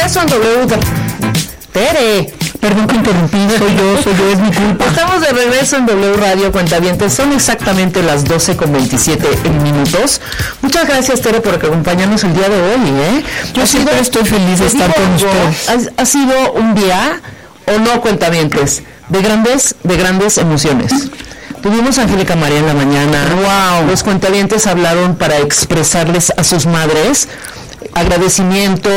regreso en W. Tere, perdón que interrumpí, soy yo, es mi culpa. Estamos de regreso en W Radio, cuentavientes. Son exactamente las 12:27 minutos. Muchas gracias, Tere, por acompañarnos el día de hoy, Yo siempre estoy feliz de estar con ustedes. Ha sido un día, o no, cuentavientes, de grandes emociones. Tuvimos a Angélica María en la mañana. Wow. Los cuentavientes hablaron para expresarles a sus madres agradecimiento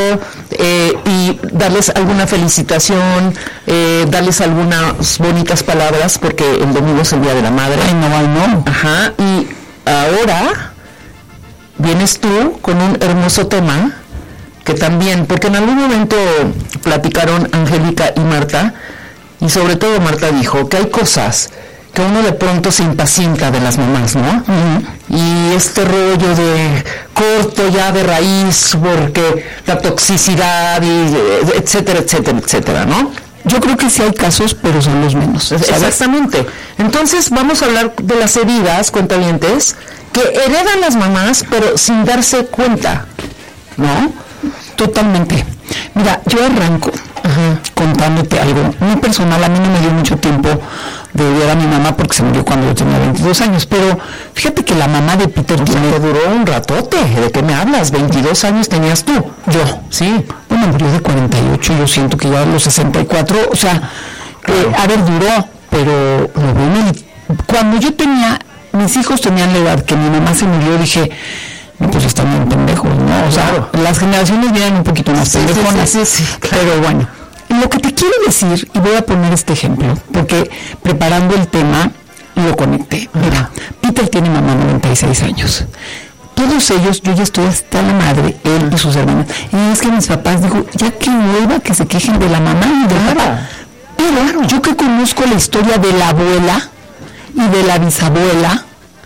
y darles alguna felicitación, darles algunas bonitas palabras, porque el domingo es el Día de la Madre. Ay, no. Ajá. Y ahora vienes tú con un hermoso tema que también, porque en algún momento platicaron Angélica y Marta, y sobre todo Marta dijo que hay cosas que uno de pronto se impacienta de las mamás, ¿no? Uh-huh. Y este rollo de corto ya de raíz, porque la toxicidad, y etcétera, ¿no? Yo creo que sí hay casos, pero son los menos, ¿sabes? Exactamente. Entonces vamos a hablar de las heridas, cuentavientes, que heredan las mamás, pero sin darse cuenta, ¿no? Totalmente. Mira, yo arranco contándote algo muy personal. A mí no me dio mucho tiempo de ver a mi mamá porque se murió cuando yo tenía 22 años, pero fíjate que la mamá de Peter me duró un ratote. ¿De qué me hablas? 22 años tenías tú. Yo. Sí. Bueno, murió de 48, yo siento que ya a los 64, o sea, a ver, duró, pero lo bueno, cuando yo tenía, mis hijos tenían la edad que mi mamá se murió, dije, no, pues están bien pendejos, ¿no? O sea, claro, las generaciones vienen un poquito más pendejonas, sí, claro. Pero bueno. Lo que te quiero decir, y voy a poner este ejemplo, porque preparando el tema lo conecté. Mira, Peter tiene mamá 96 años. Todos ellos, yo ya estoy hasta la madre, él y sus hermanas. Y es que mis papás dijo, ya que hueva que se quejen de la mamá y del papá. Pero yo que conozco la historia de la abuela y de la bisabuela,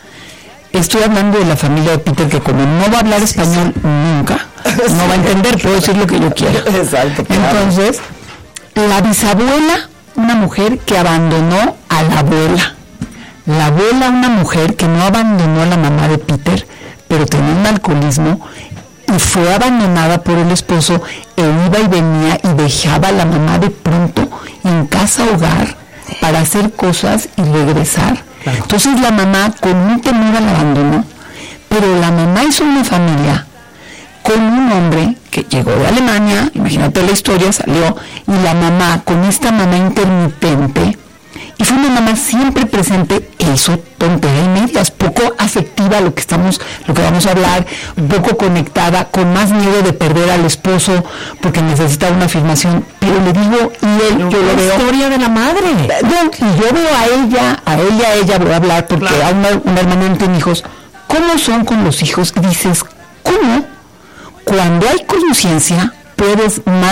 estoy hablando de la familia de Peter, que como no va a hablar español nunca, no va a entender, puedo decir lo que yo quiero. Exacto. Claro. Entonces, la bisabuela, una mujer que abandonó a la abuela. La abuela, una mujer que no abandonó a la mamá de Peter, pero tenía un alcoholismo y fue abandonada por el esposo. Él iba y venía y dejaba a la mamá de pronto en casa hogar para hacer cosas y regresar. Claro. Entonces la mamá con un temor al abandono, pero la mamá hizo una familia con un hombre que llegó de Alemania, imagínate la historia, salió, y la mamá, con esta mamá intermitente, y fue una mamá siempre presente, e hizo tonterías y medias, poco afectiva lo que vamos a hablar, poco conectada, con más miedo de perder al esposo, porque necesitaba una afirmación, pero le digo, y él, yo lo veo. La historia de la madre. Y yo veo a ella, voy a hablar, porque claro, a una hermana no tiene hijos, ¿cómo son con los hijos? Y dices, ¿cómo? Cuando hay conciencia, puedes más